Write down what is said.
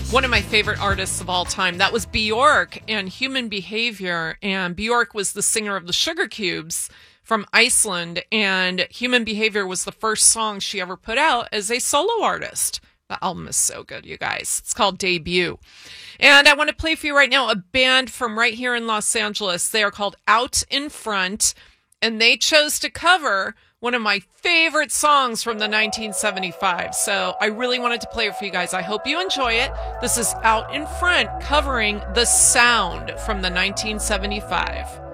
One of my favorite artists of all time. That was Bjork and Human Behavior. And Bjork was the singer of the Sugar Cubes from Iceland. And Human Behavior was the first song she ever put out as a solo artist. The album is so good, you guys. It's called Debut. And I want to play for you right now a band from right here in Los Angeles. They are called Out in Front. And they chose to cover one of my favorite songs from the 1975. So I really wanted to play it for you guys. I hope you enjoy it. This is Out in Front covering The Sound from the 1975.